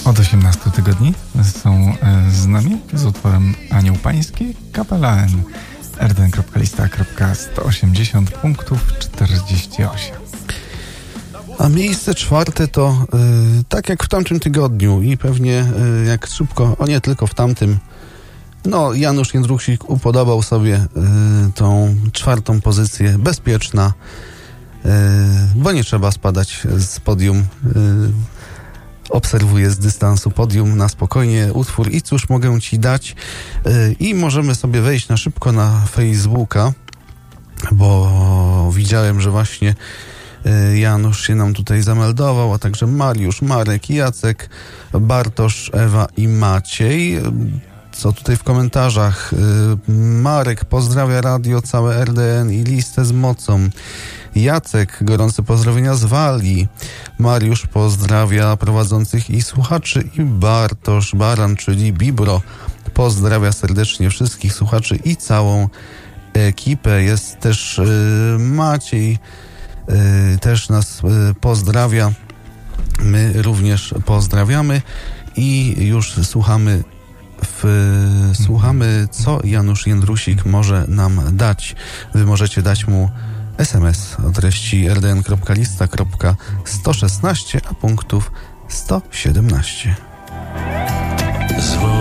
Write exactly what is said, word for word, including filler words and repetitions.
Od osiemnastu tygodni są z nami z utworem Anioł Pański, kapela N, r d n kropka lista kropka sto osiemdziesiąt punktów czterdzieści osiem. A miejsce czwarte to yy, tak jak w tamtym tygodniu i pewnie yy, jak szybko, o nie tylko w tamtym, no Janusz Jędrusik upodobał sobie yy, tą czwartą pozycję, bezpieczna, yy, bo nie trzeba spadać z podium. Yy, obserwuję z dystansu podium na spokojnie utwór I cóż mogę ci dać. Yy, I możemy sobie wejść na szybko na Facebooka, bo widziałem, że właśnie Janusz się nam tutaj zameldował, a także Mariusz, Marek, Jacek, Bartosz, Ewa i Maciej. Co tutaj w komentarzach? Marek pozdrawia radio, całe R D N i listę z mocą. Jacek, gorące pozdrowienia z Walii. Mariusz pozdrawia prowadzących i słuchaczy. I Bartosz Baran, czyli Bibro, pozdrawia serdecznie wszystkich słuchaczy i całą ekipę. Jest też yy, Maciej, Yy, też nas yy, pozdrawia. My również pozdrawiamy i już słuchamy w, yy, słuchamy, co Janusz Jędrusik może nam dać. Wy możecie dać mu es em es o treści r d n kropka lista kropka sto szesnaście, a punktów sto siedemnaście. Zwo-